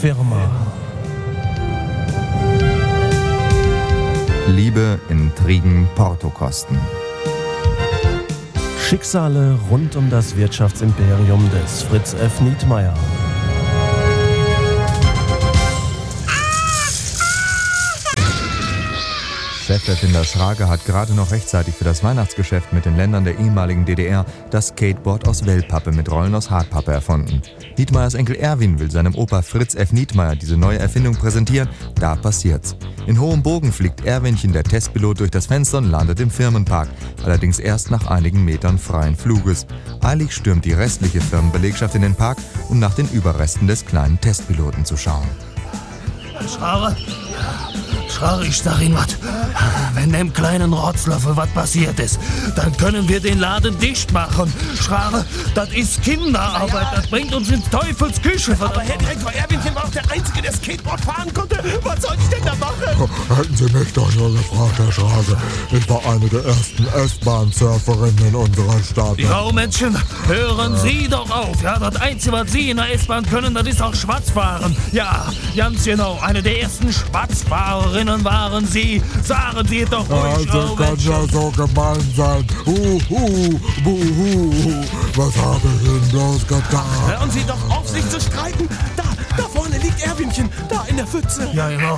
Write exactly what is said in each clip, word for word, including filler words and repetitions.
Firma. Liebe, Intrigen, Portokosten. Schicksale rund um das Wirtschaftsimperium des Fritz F. Nietmeyer. Cheferfinder Schrage hat gerade noch rechtzeitig für das Weihnachtsgeschäft mit den Ländern der ehemaligen D D R das Skateboard aus Wellpappe mit Rollen aus Hartpappe erfunden. Nietmeyers Enkel Erwin will seinem Opa Fritz F. Nietmeyer diese neue Erfindung präsentieren. Da passiert's. In hohem Bogen fliegt Erwinchen, der Testpilot, durch das Fenster und landet im Firmenpark. Allerdings erst nach einigen Metern freien Fluges. Eilig stürmt die restliche Firmenbelegschaft in den Park, um nach den Überresten des kleinen Testpiloten zu schauen. Schrare, Schrare, ich sag Ihnen was. Wenn dem kleinen Rotzlöffel was passiert ist, dann können wir den Laden dicht machen. Schrare, das ist Kinderarbeit, das bringt uns in Teufels Küche. Aber Herr Direktor, Erwinchen war auch der Einzige, der Skateboard fahren konnte. Was soll ich denn da machen? Hätten Sie mich doch nur gefragt, Herr Schrage. Ich war eine der ersten S-Bahn-Surferinnen in unserer Stadt. Ja, Menschen, hören Sie doch auf. Ja, das Einzige, was Sie in der S-Bahn können, das ist auch Schwarzfahren. Ja, ganz genau, eine der ersten Schwarzfahrerinnen waren Sie. Sagen Sie es doch ruhig, Also kann ja so gemein sein. Huhu, buhu, was habe ich Ihnen bloß getan? Hören Sie doch auf, sich zu streiten. Da, da vorne liegt Erwinchen, da in der Pfütze. Ja, genau.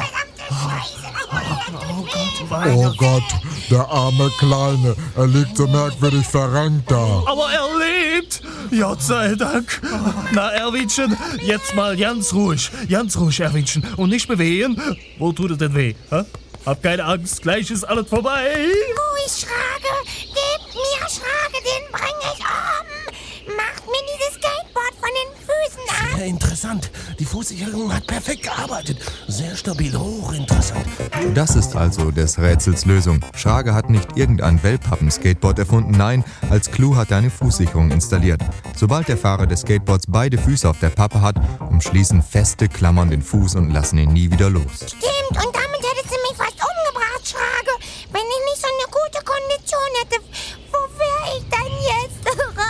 Oh Gott, weine. Oh Gott, der arme Kleine, er liegt so merkwürdig verrenkt da. Aber er lebt! Gott sei Dank. Na, Erwinchen, jetzt mal ganz ruhig. Ganz ruhig, Erwinchen. Und nicht bewegen. Wo tut es denn weh? Hä? Hab keine Angst, gleich ist alles vorbei. Wo ist Schrage? Gebt mir Schrage, den bring ich um. Macht mir dieses Skateboard von den Füßen ab. Sehr interessant. Die Fußsicherung hat perfekt gearbeitet. Sehr stabil, hochinteressant. Das ist also des Rätsels Lösung. Schrage hat nicht irgendein Wellpappen-Skateboard erfunden, nein, als Clou hat er eine Fußsicherung installiert. Sobald der Fahrer des Skateboards beide Füße auf der Pappe hat, umschließen feste Klammern den Fuß und lassen ihn nie wieder los. Stimmt, und damit hättest du mich fast umgebracht, Schrage. Wenn ich nicht so eine gute Kondition hätte, wo wäre ich dann jetzt?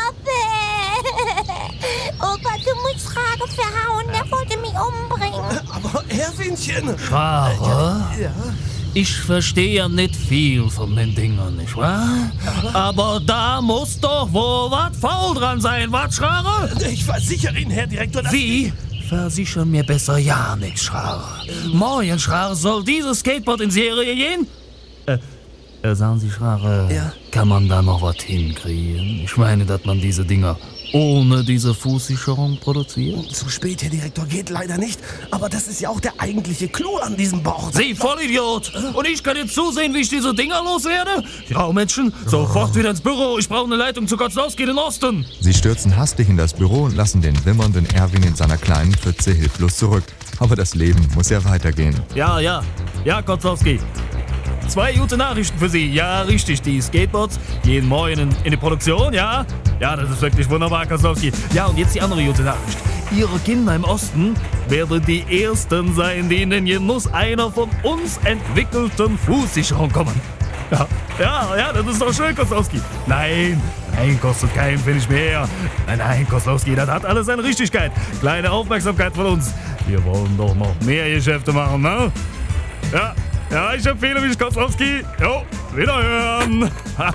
Robbe! Opa, du musst Schrage verhauen, der wollte mich umbringen. Aber Erwinchen! Schrage? Ja. Ich verstehe ja nicht viel von den Dingern, nicht wahr? Aber da muss doch wohl was faul dran sein, was, Schrage? Ich versichere Ihnen, Herr Direktor, dass... Sie versichern mir besser ja nichts, Schrage. Morgen, Schrage, soll dieses Skateboard in Serie gehen? Äh, äh sagen Sie, Schrage, Ja. kann man da noch was hinkriegen? Ich meine, dass man diese Dinger ohne diese Fußsicherung produziert? Zu spät, Herr Direktor, geht leider nicht. Aber das ist ja auch der eigentliche Clou an diesem Board. Sie Vollidiot! Und ich kann jetzt zusehen, wie ich diese Dinger loswerde? Ja, Menschen, sofort wieder ins Büro. Ich brauche eine Leitung zu Kotzlowski in Osten. Sie stürzen hastig in das Büro und lassen den wimmernden Erwin in seiner kleinen Pfütze hilflos zurück. Aber das Leben muss ja weitergehen. Ja, ja. Ja, Kotzlowski. Zwei gute Nachrichten für Sie. Ja, richtig, die Skateboards gehen morgen in, in die Produktion, ja? Ja, das ist wirklich wunderbar, Kotzlowski. Ja, und jetzt die andere gute Nachricht. Ihre Kinder im Osten werden die Ersten sein, die in den Genuss einer von uns entwickelten Fußsicherung kommen. Ja, ja, ja, das ist doch schön, Kotzlowski. Nein, nein, kostet keinen Pfennig mehr. Nein, nein, Kotzlowski, das hat alles seine Richtigkeit. Kleine Aufmerksamkeit von uns. Wir wollen doch noch mehr Geschäfte machen, ne? Ja. Ja, ich empfehle mich, Kotzlowski. Jo, wiederhören.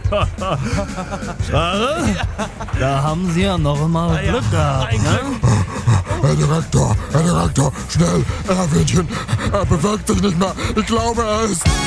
Schrare, da haben Sie ja noch mal Glück gehabt, ne? Herr Direktor, Herr Direktor, schnell, Erwinchen, er bewegt sich nicht mehr. Ich glaube, er ist...